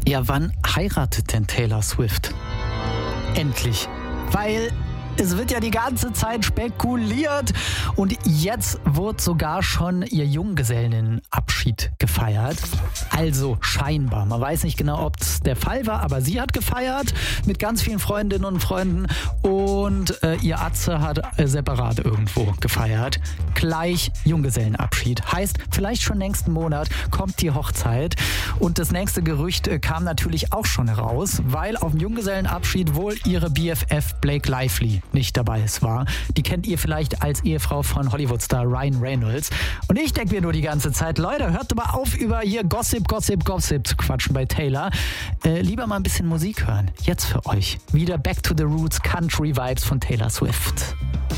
Ja, wann heiratet denn Taylor Swift? Endlich. Weil es wird ja die ganze Zeit spekuliert und jetzt wird sogar schon ihr Junggesellenabschied gefeiert. Also scheinbar. Man weiß nicht genau, ob es der Fall war, aber sie hat gefeiert mit ganz vielen Freundinnen und Freunden und ihr Atze hat separat irgendwo gefeiert. Gleich Junggesellenabschied. Heißt, vielleicht schon nächsten Monat kommt die Hochzeit und das nächste Gerücht kam natürlich auch schon raus, weil auf dem Junggesellenabschied wohl ihre BFF Blake Lively nicht dabei war. Die kennt ihr vielleicht als Ehefrau von Hollywood-Star Ryan Reynolds. Und ich denke mir nur die ganze Zeit, Leute, hört mal auf, über hier Gossip zu quatschen bei Taylor. Lieber mal ein bisschen Musik hören. Jetzt für euch. Wieder Back to the Roots Country Vibes von Taylor Swift.